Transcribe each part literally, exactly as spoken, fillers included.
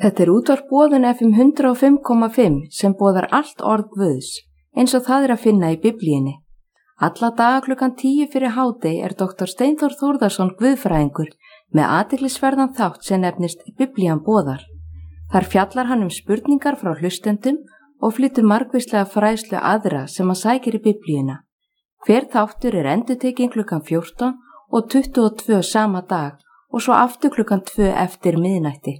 Þetta er útvarp Boðun F M hundrað og fimm komma fimm sem boðar allt orð Guðs, eins og það er að finna í Biblíunni. Alla daga klukkan tíu fyrir hádegi er doktor Steinþór Þórðarson guðfræðingur með athyglisverðan þátt sem nefnist Biblían boðar. Þar fjallar hann um spurningar frá hlustendum og flytur margvíslega fræðslu aðra sem að sækir í Biblíuna. Hver þáttur er endurtekinn klukkan fjórtán og tuttugu og tvö sama dag og svo aftur klukkan tvö eftir miðnætti.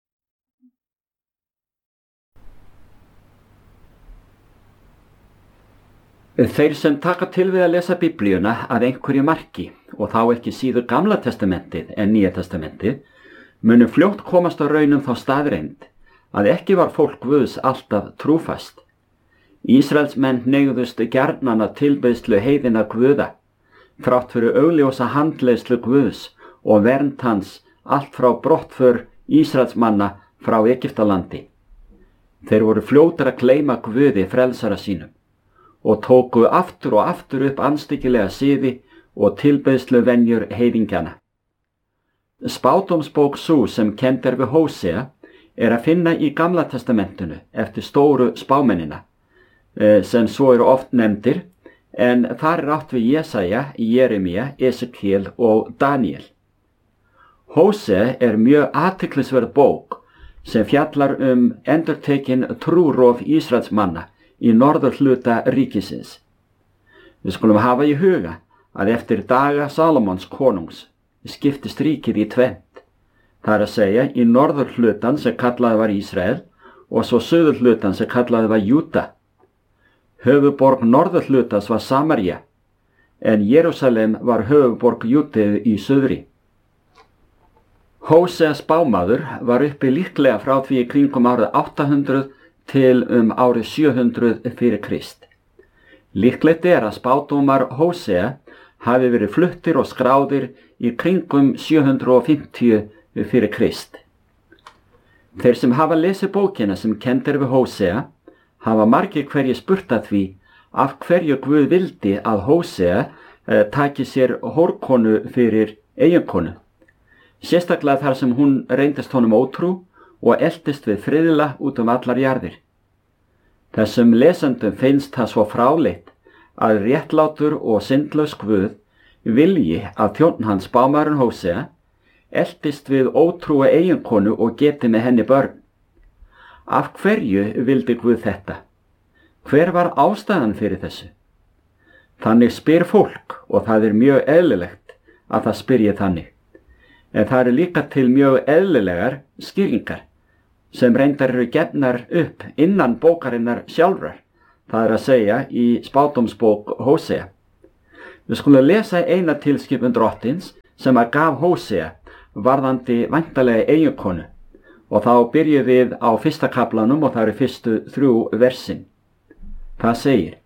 Þeir sem taka til við að lesa Biblíuna að einhverju marki og þá ekki síður Gamla testamentið en Nýja testamentið munu fljótt komast á raunum þá staðreynd að ekki var fólk Guðs alltaf trúfast. Ísraelsmenn hneigðust gjarnan að tilbeiðslu heiðinna guða, þrátt fyrir augljósa handleiðslu Guðs og vernd hans allt frá brottför Ísraelsmanna frá Egyptalandi. Þeir voru fljótir að gleyma Guði frelsara sínum og tóku aftur og aftur upp andstyggilega siði og tilbeiðsluvenjur heiðingjana. Spádómsbók sú sem kennd er við Hósea er að finna í Gamla testamentinu eftir stóru spámennina, sem svo eru oft nefndir, en þar er átt við Jesaja, Jeremía, Esekiel og Daniel. Hósea er mjög athyglisverð bók sem fjallar um endurtekin trúrof Ísraelsmanna í norðurhluta ríkisins. Við skulum hafa í huga að eftir daga Salomons konungs skiptist ríkið í tvennt. Það er að segja í norðurhlutan sem kallaði var Ísrael og svo suðurhlutan sem kallaði var Júda. Höfuðborg norðurhlutans var Samaría, en Jerúsalem var höfuðborg Júdeu í suðri. Hósea spámaður var uppi líklega frá því í kringum árið átta hundruð til um árið sjö hundruð fyrir Krist. Líklegt er að spádómar Hósea hafi verið fluttir og skráðir í kringum sjö hundruð fimmtíu fyrir Krist. Þeir sem hafa lesið bókina sem kennd er við Hósea hafa margir hverjir spurt að því af hverju Guð vildi að Hósea eh, taki sér hórkonu fyrir eiginkonu. Sérstaklega þar sem hún reyndist honum ótrú og eltist við friðla út um allar jarðir. Þessum lesendum finnst það svo fráleitt að réttlátur og syndlaus Guð vilji að þjónn hans spámaðurinn Hósea eltist við ótrúa eiginkonu og geti með henni börn. Af hverju vildi Guð þetta? Hver var ástæðan fyrir þessu? Þannig spyr fólk og það er mjög eðlilegt að það spyrji þannig. En það eru líka til mjög eðlilegar skýringar sem reyndar eru gefnar upp innan bókarinnar sjálfrar, það er að segja í spádómsbók Hósea. Við skulum lesa eina tilskipun drottins sem að gaf Hósea varðandi væntanlega eiginkonu og þá byrjum við á fyrsta kaflanum og það eru fyrstu þrjú versin. Það segir: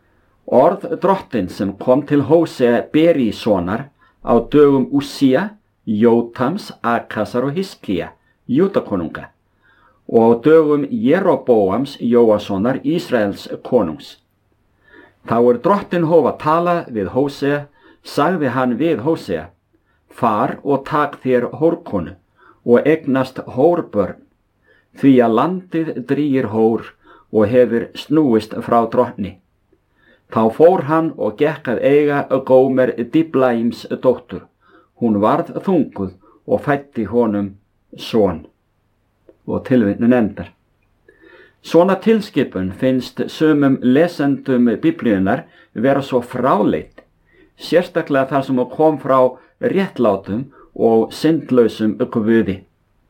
Orð drottins sem kom til Hósea Berísonar á dögum Úsía, Jótams, Akasar og Hiskía, Júdakonunga, og á dögum Jeroboams Jóassonar, Ísraels konungs. Þá er drottin hóf að tala við Hósea, sagði hann við Hósea: Far og tak þér hórkonu og eignast hórbörn, því að landið drýgir hór og hefur snúist frá drottni. Þá fór hann og gekk að eiga Gómer Diblaíms dóttur. Hún varð þunguð og fæddi honum son. Og tilvitnun endar. Svona tilskipun finnst sumum lesendum Biblíunnar vera svo fráleit, sérstaklega þar sem hún kom frá réttlátum og syndlausum Guði.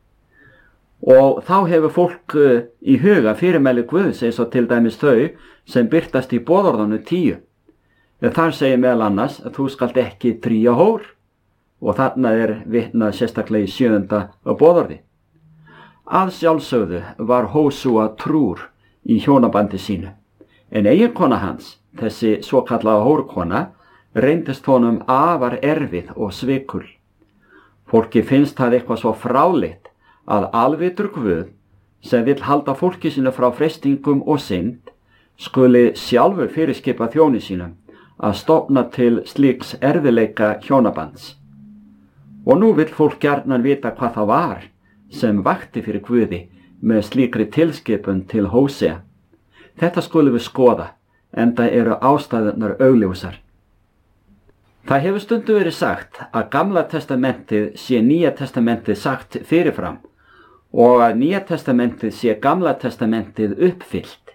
Og þá hefur fólk í huga fyrirmæli Guðs eins og til dæmis þau sem birtast í boðorðinu tíu. Þar segir meðal annars að þú skalt ekki drýja hór. Og þarna er vitnað sérstaklega í sjöunda boðorði. Að sjálfsögðu var Hósúa trúr í hjónabandi sínu, en eiginkona hans, þessi svokallaða hórkona, reyndist honum afar erfið og svikul. Fólki finnst það eitthvað svo fráleitt að alvitur Guð, sem vill halda fólki sínu frá freistingum og synd, skuli sjálfur fyrirskipa þjóni sínum að stofna til slíks erfiðleika hjónabands. Og nú vill fólk gjarnan vita hvað það var sem vakti fyrir Guði með slíkri tilskipun til Hósea. Þetta skulum við skoða, enda eru ástæðurnar augljósar. Það hefur stundu verið sagt að Gamla testamentið sé Nýja testamentið sagt fyrirfram og að Nýja testamentið sé Gamla testamentið uppfyllt.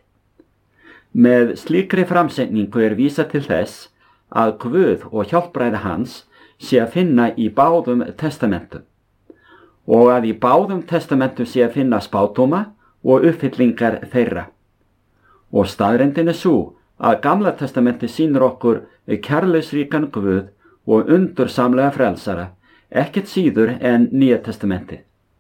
Með slíkri framsetningu er vísað til þess að Guð og hjálpræði hans sé að finna í báðum testamentum og að í báðum testamentum sé að finna spádóma og uppfyllingar þeirra. Og staðreyndin er sú að Gamla testamenti sýnir okkur kærleiksríkan Guð og undursamlega frelsara, ekkert síður en Nýja testamentið.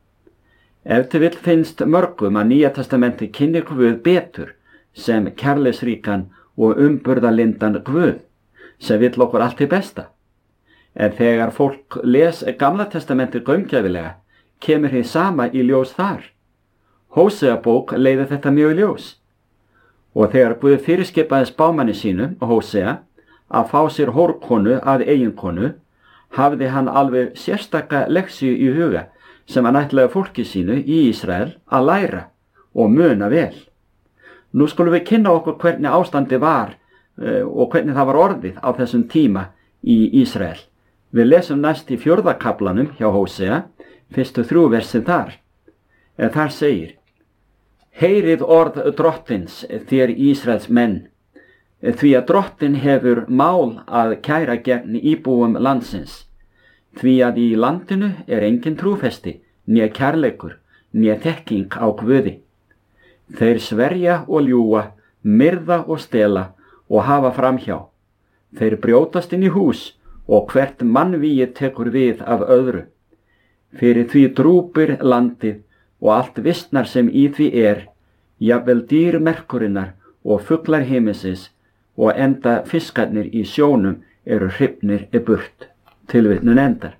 Ef til vill finnst mörgum að Nýja testamenti kynni Guð betur sem kærleiksríkan og umburðarlindan Guð, sem vill okkur allt til besta. En þegar fólk les Gamla testamentið gaumgæfilega, kemur hið sama í ljós þar. Hósea bók leiðir þetta mjög í ljós. Og þegar Guð fyrirskipaði spámanni sínum, Hósea, að fá sér hórkonu að eiginkonu, hafði hann alveg sérstaka leksíu í huga sem hann ætlaði fólki sínu í Ísrael að læra og muna vel. Nú skulum við kynna okkur hvernig ástandi var uh, og hvernig það var orðið á þessum tíma í Ísrael. Við lesum næst í fjórða kaflanum hjá Hósea, fyrstu þrjú versið þar. En þar segir: Heyrið orð drottins þér Ísraels menn, því að drottin hefur mál að kæra gegn íbúum landsins, því að í landinu er engin trúfesti, né kærleikur, né þekking á Guði. Þeir sverja og ljúga, myrða og stela og hafa framhjá. Þeir brjótast inn í hús og hvert mannvíi tekur við af öðru. Fyrir því drúpir landið og allt vistnar sem í því er, jafnvel dýr merkurinnar og fuglar himinsins, og enda fiskarnir í sjónum eru hrifnir í burt. Tilvitnun endar.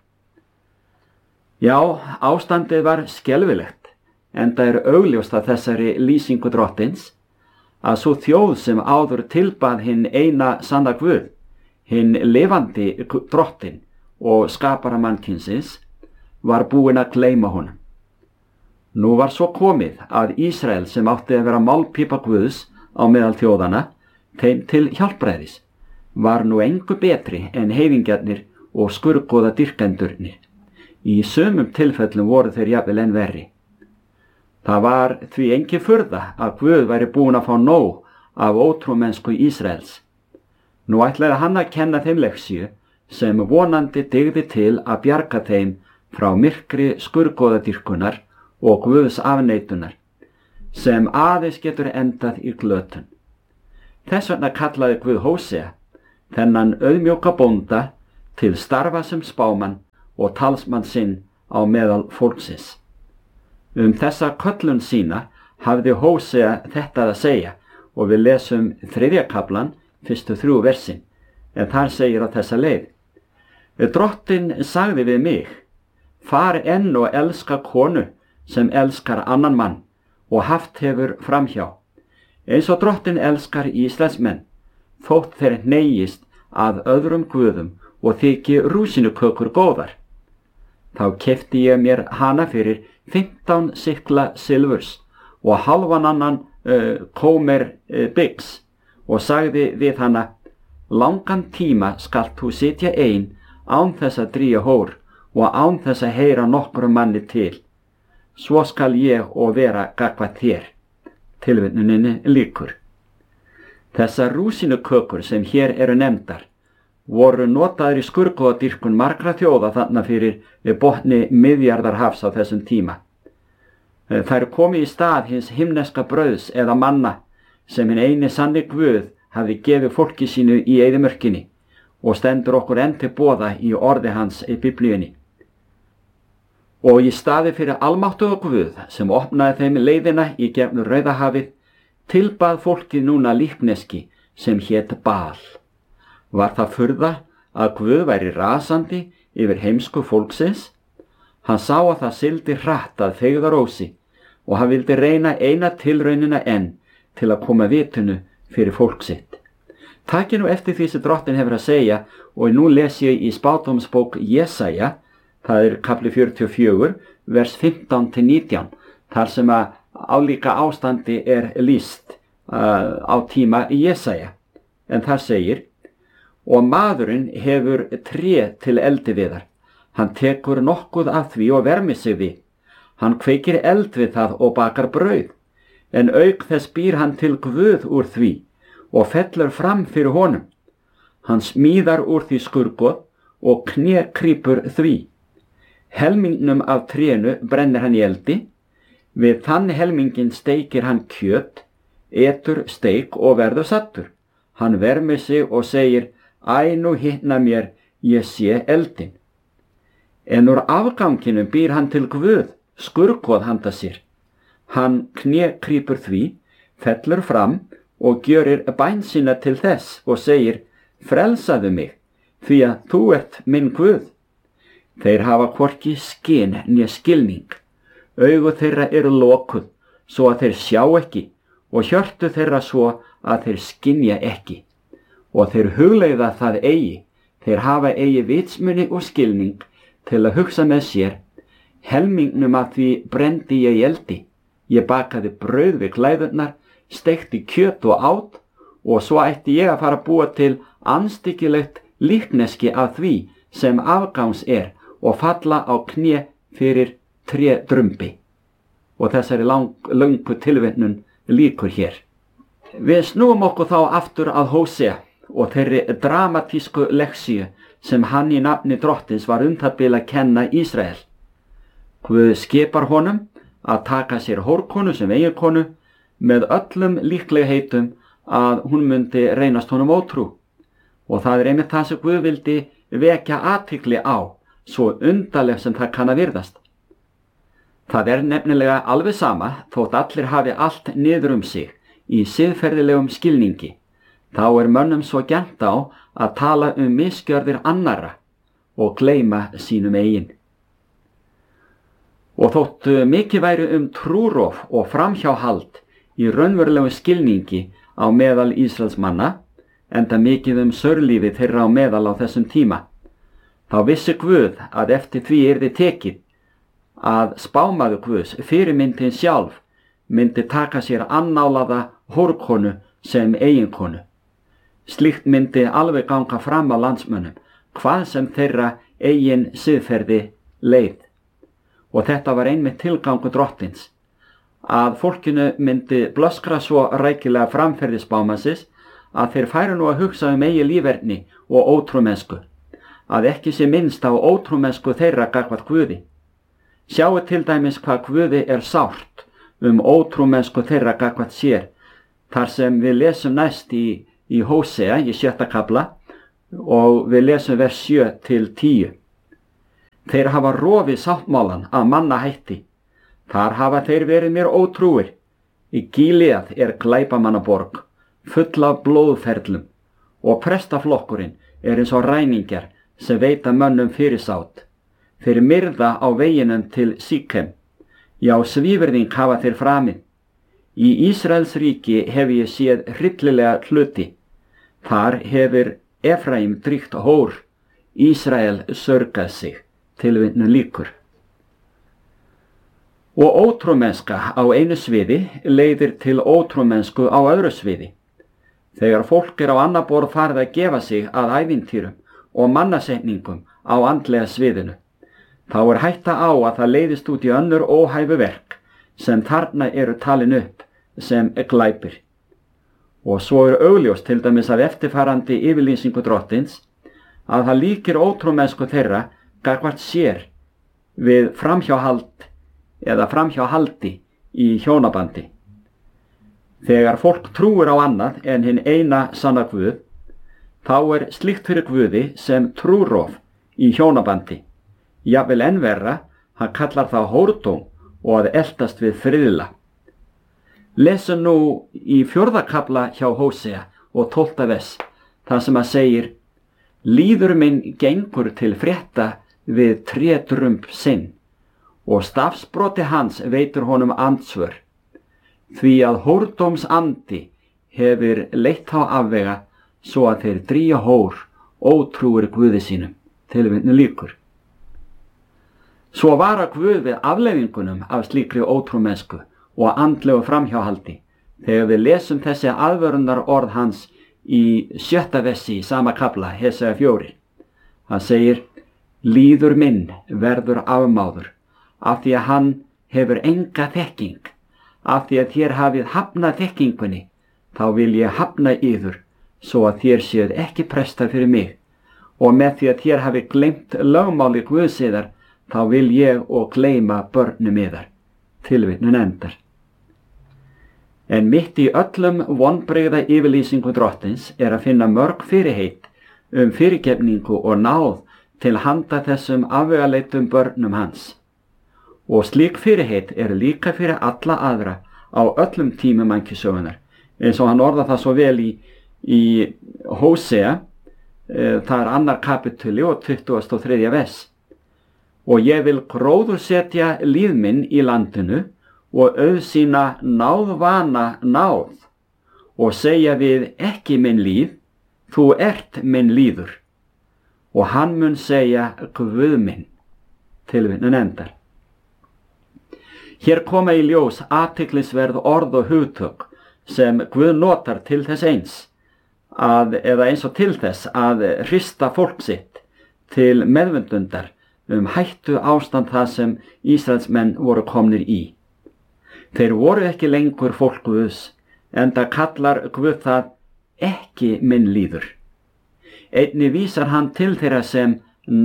Já, ástandið var skelfilegt, enda er augljóst að þessari lýsingu drottins, að svo þjóð sem áður tilbað hinn eina sanna Guð, hinn lifandi drottin og skapara mannkynsins, var búin að gleyma honum. Nú var svo komið að Ísrael, sem átti að vera málpípa Guðs á meðal þjóðana, þeim til hjálpræðis, var nú engu betri en heiðingjarnir og skurgoða dyrkendurnir. Í sumum tilfellum voru þeir jafnvel enn verri. Það var því engin furða að Guð væri búin að fá nóg af ótrúmennsku Ísraels. Nú ætlaði hann að kenna þeim leksíu sem vonandi dygði til að bjarga þeim frá myrkri skurgoðadýrkunar og Guðs afneitunar, sem aðeins getur endað í glötun. Þess vegna kallaði Guð Hósea, þennan auðmjóka bónda, til starfa sem spámann og talsmann sinn á meðal fólksins. Um þessa köllun sína hafði Hósea þetta að segja, og við lesum þriðja kaflan, fyrstu þrjú versin, en þar segir á þessa leið: Drottin sagði við mig, far enn og elska konu sem elskar annan mann og haft hefur framhjá, eins og drottin elskar Ísraels menn, þótt þeir hneiist að öðrum guðum og þyki rúsinukökur góðar. Þá keypti ég mér hana fyrir fimmtán sikla silfurs og halvan annan uh, kómer uh, byggs, og sagði við hana: langan tíma skalt þú sitja ein án þess að dríja hór og án þess að heyra nokkru manni til. Svo skal ég og vera gagnvart þér. Tilvitnuninni lýkur. Þessar rúsinukökur sem hér eru nefndar voru notaðir í skurgoðadýrkun margra þjóða þarna fyrir botni Miðjarðarhafs á þessum tíma. Þær komu í stað hins himneska brauðs eða manna sem hinn eini sanni Guð hafði gefið fólki sínu í eyðimörkinni og stendur okkur enn til boða í orði hans í Biblíunni. Og í staði fyrir almáttuga Guð sem opnaði þeim leiðina í gegnum Rauðahafið, tilbað fólkið núna líkneski sem hét Baal. Var það furða að Guð væri rasandi yfir heimsku fólksins? Hann sá að það sigldi hratt að feigðarósi og hann vildi reyna eina tilraunina enn til að koma vitinu fyrir fólk sitt. Takið nú eftir því sem drottin hefur að segja, og nú les ég í spádómsbók Jesaja, það er kapli fjörutíu og fjögur, vers fimmtán til nítján, þar sem að álíka ástandi er lýst uh, á tíma Jesaja, en þar segir: og maðurinn hefur tré til eldiviðar, hann tekur nokkuð af því og vermir sig við, hann kveikir eld við það og bakar brauð, en auk þess býr hann til guð úr því og fellur fram fyrir honum, hann smíðar úr því skurgoð og kné krýpur því. Helmingnum af trénu brennir hann í eldi, við þann helmingin steikir hann kjöt, etur steik og verður sattur. Hann vermir sig og segir: æ, nú hitna mér, ég sé eldin. En úr afganginum býr hann til guð, skurgoð handa sér. Hann kné krýpur því, fellur fram og gjörir bæn sína til þess og segir: frelsaðu mig, því að þú ert minn guð. Þeir hafa hvorki skyn né skilning, augu þeirra eru lokuð, svo að þeir sjá ekki, og hjörtu þeirra svo að þeir skynja ekki. Og þeir hugleiða það eigi, þeir hafa eigi vitsmuni og skilning til að hugsa með sér: helmingnum að því brendi ég í eldi, ég bakaði brauð við klæðurnar, steikti kjöt og át, og svo ætti ég að fara að búa til andstyggilegt líkneski af því sem afgangs er og falla á kné fyrir tré drumbi. Og þessari lang, löngu tilvitnun líkur hér. Við snúum okkur þá aftur að Hósea og þeirri dramatísku leksíu sem hann í nafni drottins var um það bil að kenna Ísrael. Guð skipar honum að taka sér hórkonu sem eiginkonu með öllum líklegheitum að hún myndi reynast honum ótrú. Og það er einmitt það sem Guð vildi vekja athygli á, svo undarleg sem það kann að virðast. Það er nefnilega alveg sama þótt allir hafi allt niður um sig í siðferðilegum skilningi. Þá er mönnum svo gjarnt á að tala um misgjörðir annarra og gleyma sínum eigin. Og þótt mikið væri um trúrof og framhjáhald í raunverulegum skilningi á meðal Ísraelsmanna, enda mikið um saurlífi þeirra á meðal á þessum tíma, þá vissi Guð að eftir því yrði tekið að spámaður Guðs, fyrirmyndin sjálf, myndi taka sér annálaða hórkonu sem eiginkonu. Slíkt myndi alveg ganga fram á landsmönnum, hvað sem þeirra eigin siðferði leið. Og þetta var einmitt tilgangur drottins, að fólkinu myndi blöskra svo rækilega framferði spámannsins að þeir færu nú að hugsa um eigi líferni og ótrúmennsku, að ekki sé minnst á ótrúmennsku þeirra gagnvart Guði. Sjáu til dæmis hvað Guði er sárt um ótrúmennsku þeirra gagnvart sér, þar sem við lesum næst í, í Hósea í sjötta kafla og við lesum vers sjö til tíu. Þeir hafa rofið sáttmálan að manna hætti, þar hafa þeir verið mér ótrúir. Í Gílead er glæpamannaborg, full af blóðferlum, og prestaflokkurinn er eins og ræningjar sem veita mönnum fyrirsátt. Þeir myrða á veginum til Síkem, já svívirðing hafa þeir framið. Í Ísraels ríki hef ég séð hryllilega hluti, þar hefur Efraím dríkt hór, Ísrael sörgað sig, tilvitnun lýkur. Og ótrúmennska á einu sviði leiðir til ótrúmennsku á öðru sviði. Þegar fólk er á annað borð farið að gefa sig að ævintýrum og mannasetningum á andlega sviðinu, þá er hætta á að það leiðist út í önnur óhæfu verk sem þarna eru talin upp sem glæpir. Og svo er augljóst til dæmis af eftirfarandi yfirlýsingu drottins að það líkir ótrúmennsku þeirra gagnvart sér við framhjáhald eða framhjáhaldi í hjónabandi. Þegar fólk trúir á annað en hinn eina sanna Guð, þá er slíkt fyrir Guði sem trúrof í hjónabandi. Jafnvel enn verra, hann kallar það hórdóm og að eltast við friðla. Lesum nú í fjórða kafla hjá Hósea og tólfta vers, þar sem að segir: líður minn gengur til frétta við trédrumb sinn, og stafsbroti hans veitur honum andsvör, því að hórdóms andi hefur leitt á afvega svo að þeir drýja hór ótrúir Guði sínum, tilvitnun lýkur. Svo vara Guð við afleiðingunum af slíkri ótrúmennsku og andlegu framhjáhaldi þegar við lesum þessi aðvörunar orð hans í sjötta vessi í sama kafla, Hesea fjórir. Það segir, líður minn verður afmáður, af því að hann hefur enga þekking, af því að þér hafið hafnað þekkingunni, þá vil ég hafna yður, svo að þér séuð ekki prestar fyrir mig, og með því að þér hafið gleymt lögmáli Guðsiðar, þá vil ég og gleyma börnum yðar. Tilvitnun endar. En mitt í öllum vonbrigða yfirlýsingu drottins er að finna mörg fyrirheit um fyrirgefningu og náð til handa þessum afvegaleitum börnum hans. Og slík fyrirheit eru líka fyrir alla aðra á öllum tímum mannkynssögunnar, eins og hann orða það svo vel í, í Hósea, e, það er annar kapituli og tuttugasta og þriðja vers. Og ég vil gróðursetja líf minn í landinu og auðsýna náðvana náð og segja við ekki minn líf, þú ert minn líður. Og hann mun segja Guð minn. Tilvitnun endar. Hér koma í ljós athyglisverð orð og hugtök sem Guð notar til þess eins, að, eða eins og til þess að hrista fólk sitt til meðvundundar um hættu ástand það sem Ísraelsmenn voru komnir í. Þeir voru ekki lengur fólk Guðs, enda kallar Guð það ekki minn líður. Einnig vísar hann til þeirra sem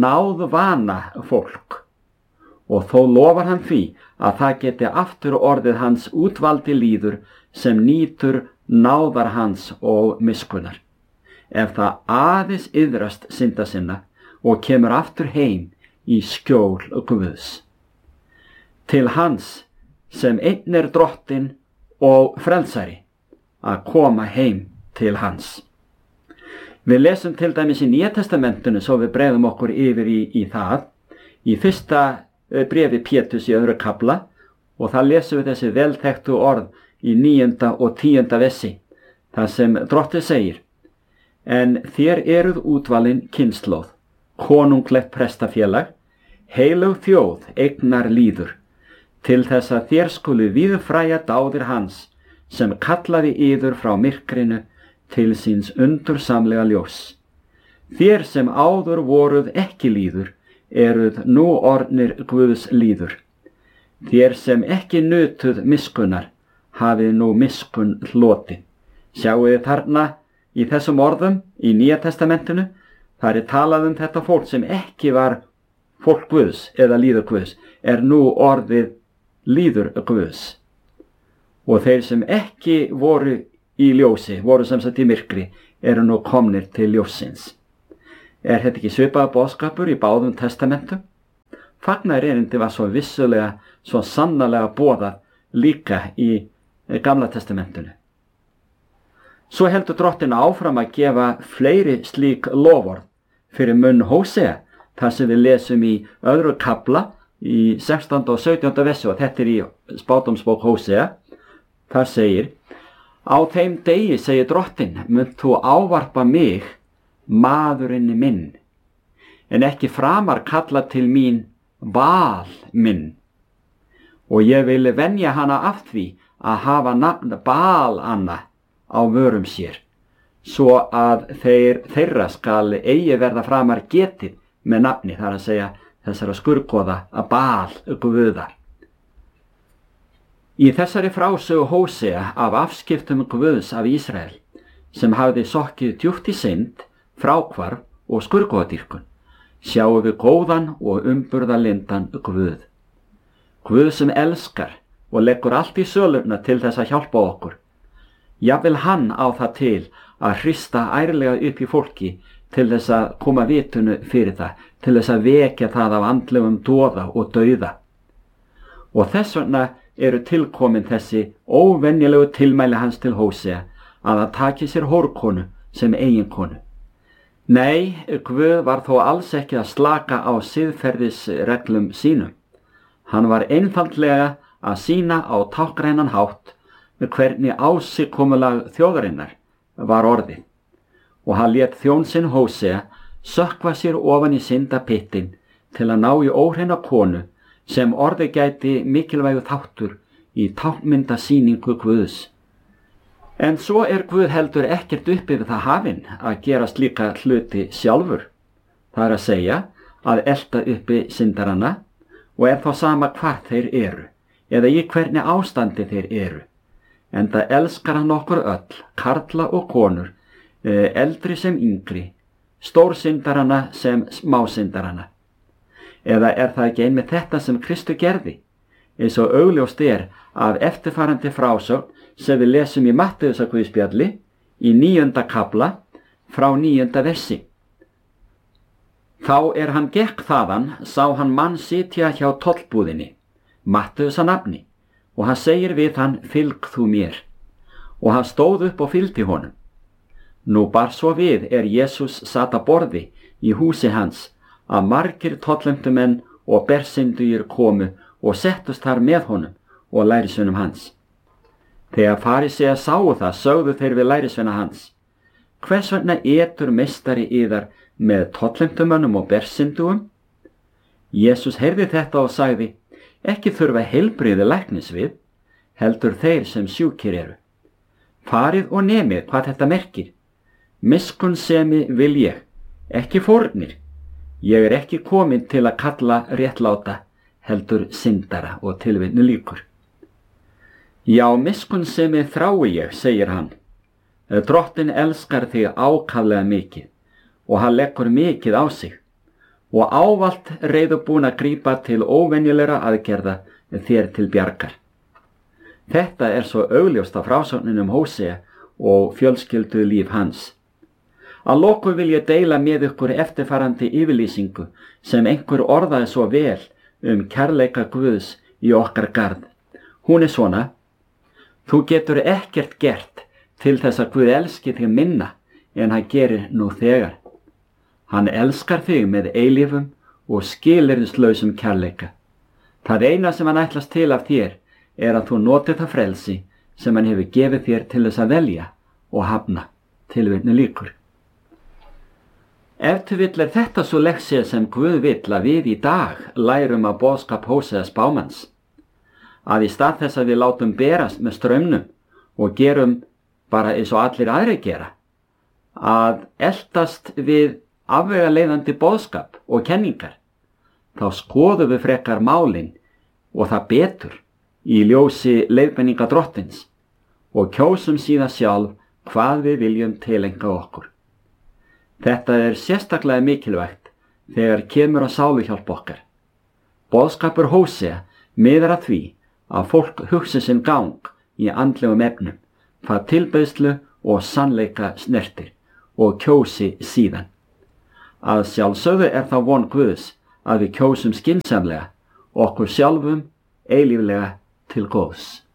náðvana fólk, og þó lofar hann því að það geti aftur orðið hans útvaldi líður sem nýtur náðar hans og miskunnar, ef það aðeins iðrast synda sinna og kemur aftur heim í skjól Guðs. Til hans sem einn er drottinn og frelsari, að koma heim til hans. Við lesum til dæmis í Nýja testamentinu, svo við bregðum okkur yfir í, í það, í fyrsta bréfi Péturs í öðru kafla, og það lesum við þessi velþekktu orð í níunda og tíunda vessi, þar sem drottinn segir, en þér eruð útvalin kynslóð, konunglegt prestafélag, heilög þjóð eignar líður, til þess að þér skulu víðfræja dáðir hans, sem kallaði yður frá myrkrinu til síns undursamlega ljós. Þér sem áður voruð ekki líður, eruð nú orðnir Guðs líður. Þér sem ekki nutuð miskunnar, hafið nú miskun hlotið. Sjáu þið þarna í þessum orðum í Nýja testamentinu, þar er talað um þetta fólk sem ekki var fólk Guðs eða líður Guðs, er nú orðið líður Guðs. Og þeir sem ekki voru í ljósi, voru sem sagt í myrkri, eru nú komnir til ljósins. Er þetta ekki svipaður boðskapur í báðum testamentum? Fagnaðarerindi var svo vissulega, svo sannarlega boðað líka í Gamla testamentinu. Svo heldur drottinn áfram að gefa fleiri slík loforð fyrir munn Hósea, þar sem við lesum í öðru kafla í sextánda og sautjánda vessi, og þetta er í spádómsbók Hósea. Þar segir, á þeim degi, segir drottinn, munt þú ávarpa mig, maðurinn minn, en ekki framar kalla til mín Baal minn. Og ég vil venja hana af því að hafa nafn Baal Anna á vörum sér, svo að þeir, þeirra skal eigi verða framar getið með nafni, þar að segja þessara skurgoða að Baal Guða. Í þessari frásögu Hósea af afskiptum Guðs af Ísrael, sem hafði sokkið djúpt í synd, fráhvarf og skurgoðadýrkun, sjáum við góðan og umburðarlyndan Guð. Guð sem elskar og leggur allt í sölurna til þess að hjálpa okkur. Jafnvel hann á það til að hrista ærlega upp í fólki til þess að koma vitunu fyrir það, til þess að vekja það af andlegum doða og dauða. Og þess vegna eru tilkomin þessi óvenjulegu tilmæli hans til Hósea að hann taki sér hórkonu sem eiginkonu. Nei, Guð var þó alls ekki að slaka á siðferðisreglum sínum. Hann var einfaldlega að sýna á táknrænan hátt með hvernig ásikomulag þjóðarinnar var orðið, og hann lét þjón sinn Hósea sökkva sér ofan í syndapyttin til að ná í óhreina konu sem orðið gæti mikilvægu þáttur í táknmyndasýningu Guðs. En svo er Guð heldur ekkert upp yfir það hafinn að gera slíka hluti sjálfur. Það er að segja að elta uppi syndarana og er þá sama hvar þeir eru eða í hvernig ástandi þeir eru. Enda elskar hann okkur öll, karla og konur, eldri sem yngri, stórsyndarana sem smásyndarana. Eða er það ekki einmitt þetta sem Kristur gerði, eins og augljóst er af eftirfarandi frásögn sem við lesum í Matteusarguðspjalli í níunda kafla frá níunda versi. Þá er hann gekk þaðan, sá hann mann sitja hjá tollbúðinni, Matteusar nafni, og hann segir við hann, fylg þú mér. Og hann stóð upp og fylgdi honum. Nú bar svo við er Jesús sat að borði í húsi hans, að margir tollefndumenn og bersynduir komu og settust þar með honum og lærisveinum hans. Þegar farisear sáu það, sögðu þeir við lærisveina hans, hvers vegna etur meistari yðar með tollefndumönnum og bersynduum? Jesús heyrði þetta og sagði, ekki þurfa heilbrigði læknis við, heldur þeir sem sjúkir eru. Farið og nemið hvað þetta merkir. Miskunnsemi vil ég, ekki fórnir. Ég er ekki komin til að kalla réttláta, heldur syndara og tilvitnu líkur. Já, miskunnsemi þrái ég, segir hann. Drottinn elskar þig ákaflega mikið og hann leggur mikið á sig og ávallt reiðubúin að grípa til óvenjulegra aðgerða þér til bjargar. Þetta er svo augljóst af frásögninum Hósea og fjölskyldu líf hans. Að lokum vil ég deila með ykkur eftirfarandi yfirlýsingu sem einhver orðaði svo vel um kærleika Guðs í okkar garð. Hún er svona, þú getur ekkert gert til þess að Guð elski þig minna en hann gerir nú þegar. Hann elskar þig með eilífum og skilyrðislausum kærleika. Það eina sem hann ætlast til af þér er að þú noti það frelsi sem hann hefur gefið þér til þess að velja og hafna, tilvitnu líkur. Ef til vill er þetta svo leksía sem Guð vill að við í dag lærum af boðskap Hósea spámanns, að í stað þess að við látum berast með straumnum og gerum bara eins og allir aðri gera, að eltast við afvegaleiðandi boðskap og kenningar, þá skoðum við frekar málin og það betur í ljósi leiðbeininga Drottins og kjósum síðan sjálf hvað við viljum tilenga okkur. Þetta er sérstaklega mikilvægt þegar kemur á sáluhjálp okkar. Boðskapur Hósea miðar að því að fólk hugsi sinn gang í andlegum efnum, hvað tilbeiðslu og sannleika snertir og kjósi síðan. Að sjálfsögðu er það von Guðs að við kjósum skynsamlega okkur sjálfum eilíflega til góðs.